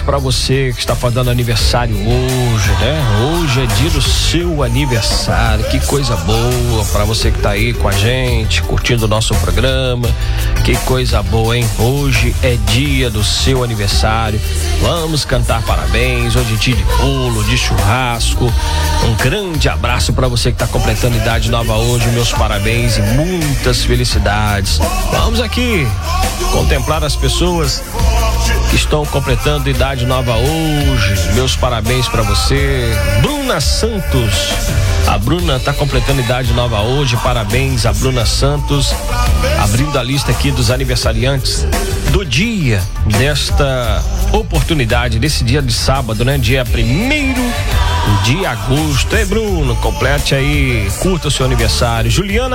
para você que está fazendo aniversário hoje, né? Hoje é dia do seu aniversário. Que coisa boa para você que tá aí com a gente, curtindo o nosso programa. Que coisa boa, hein? Hoje é dia do seu aniversário. Vamos cantar parabéns. Hoje é dia de bolo, de churrasco. Um grande abraço para você que tá completando idade nova hoje. Meus parabéns e muitas felicidades. Vamos aqui contemplar as pessoas que estão completando idade nova hoje. Meus parabéns para você. Bruna Santos. A Bruna tá completando idade nova hoje. Parabéns a Bruna Santos. Abrindo a lista aqui dos aniversariantes do dia, desta oportunidade, desse dia de sábado, né? Dia 1º de agosto. Ei, Bruno, complete aí, curta o seu aniversário. Juliana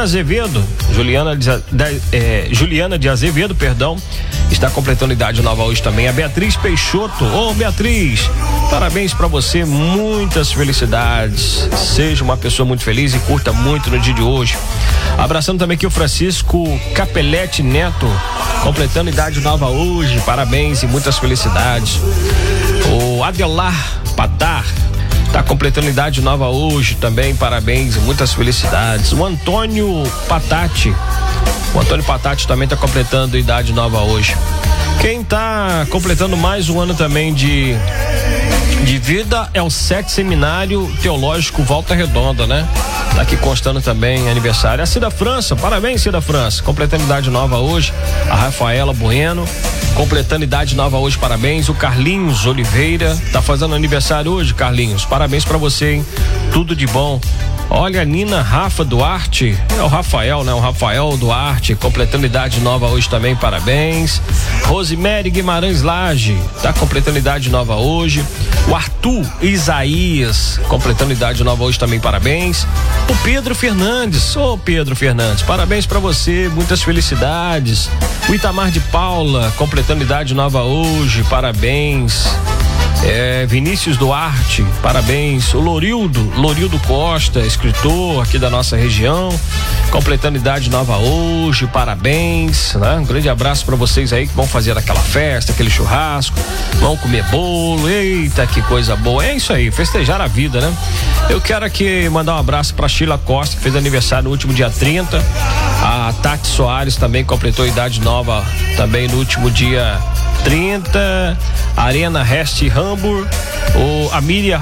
de Azevedo, perdão, está completando idade nova hoje também. A Beatriz Peixoto. Ô, Beatriz, parabéns pra você, muitas felicidades. Seja uma pessoa muito feliz e curta muito no dia de hoje. Abraçando também aqui o Francisco Capelete Neto, completando idade nova hoje. Parabéns e muitas felicidades. O Adelar Patar tá completando idade nova hoje também. Parabéns e muitas felicidades. O Antônio Patati também tá completando idade nova hoje. Quem tá completando mais um ano também de vida é o SET Seminário Teológico Volta Redonda, né? Tá aqui constando também aniversário. A Cida França, parabéns, Cida França, completando idade nova hoje. A Rafaela Bueno, completando idade nova hoje, parabéns. O Carlinhos Oliveira, tá fazendo aniversário hoje, Carlinhos, parabéns pra você, hein? Tudo de bom. Olha, a Nina Rafa Duarte, é o Rafael, né? O Rafael Duarte, completando idade nova hoje também, parabéns. Rosemary Guimarães Lage, tá completando idade nova hoje. O Arthur Isaías, completando idade nova hoje também, parabéns. O Pedro Fernandes, Pedro Fernandes, parabéns pra você, muitas felicidades. O Itamar de Paula, completando idade nova hoje, parabéns. Vinícius Duarte, parabéns. O Lorildo Costa, escritor aqui da nossa região, completando idade nova hoje, parabéns, né? Um grande abraço para vocês aí que vão fazer aquela festa, aquele churrasco, vão comer bolo. Eita, que coisa boa. É isso aí, festejar a vida, né? Eu quero aqui mandar um abraço para Sheila Costa, que fez aniversário no último dia 30. A Tati Soares também completou idade nova também no último dia 30. Arena Rest Hamburg. A Miriam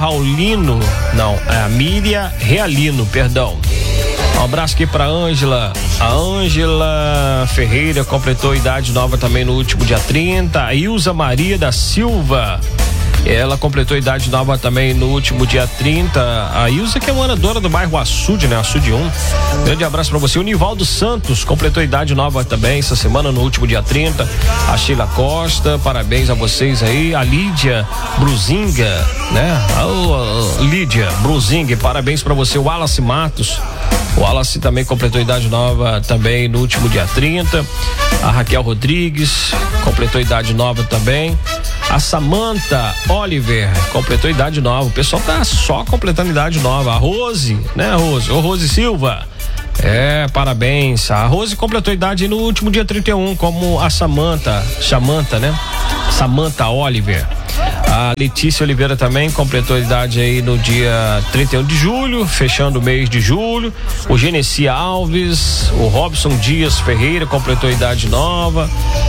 Realino, perdão. Um abraço aqui pra Ângela. A Ângela Ferreira completou idade nova também no último dia 30. A Ilza Maria da Silva, ela completou idade nova também no último dia 30. A Ilza, que é moradora do bairro Açude, né? Açude 1. Grande abraço pra você. O Nivaldo Santos completou idade nova também essa semana no último dia 30. A Sheila Costa, parabéns a vocês aí. A Lídia Bruzinga, né? Lídia Bruzinga, parabéns pra você. O Wallace Matos. O Wallace também completou idade nova também no último dia 30. A Raquel Rodrigues completou idade nova também. A Samantha Oliver completou idade nova. O pessoal tá só completando idade nova. A Rose, né, Rose? Ô, Rose Silva. Parabéns. A Rose completou idade no último dia 31, como a Samantha, né? Samantha Oliver. A Letícia Oliveira também completou a idade aí no dia 31 de julho, fechando o mês de julho. O Genesi Alves, o Robson Dias Ferreira completou a idade nova.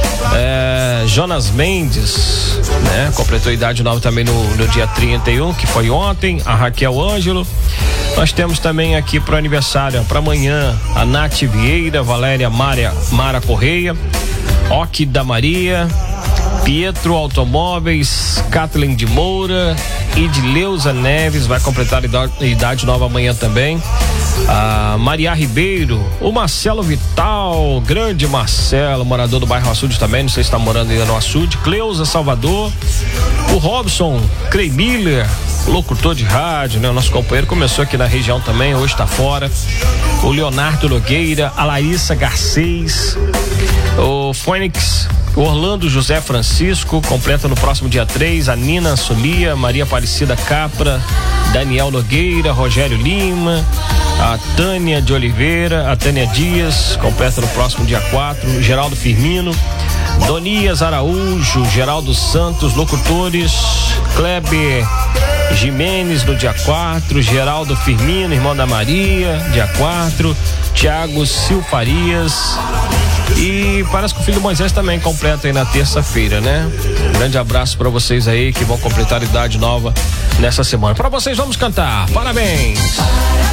Jonas Mendes, né? Completou a idade nova também no dia 31, que foi ontem. A Raquel Ângelo. Nós temos também aqui pro aniversário, para amanhã, a Nath Vieira, Valéria Mara Correia, Oki da Maria, Pietro Automóveis, Kathleen de Moura, Edileuza Neves vai completar idade nova amanhã também. A Maria Ribeiro, o Marcelo Vital, grande Marcelo, morador do bairro Açude também, não sei se está morando ainda no Açude. Cleusa Salvador, o Robson Clay Miller, locutor de rádio, né? O nosso companheiro começou aqui na região também, hoje está fora. O Leonardo Nogueira, a Larissa Garcês, o Fênix, o Orlando José Francisco, completa no próximo dia 3, a Nina Solia, Maria Aparecida Capra, Daniel Nogueira, Rogério Lima, a Tânia de Oliveira, a Tânia Dias, completa no próximo dia 4, Geraldo Firmino, Donias Araújo, Geraldo Santos, locutores, Kleber Jimenez no dia 4, Geraldo Firmino, irmão da Maria, dia 4, Tiago Silfarias. E parece que o filho Moisés também completa aí na terça-feira, né? Um grande abraço para vocês aí que vão completar a idade nova nessa semana. Para vocês, vamos cantar. Parabéns!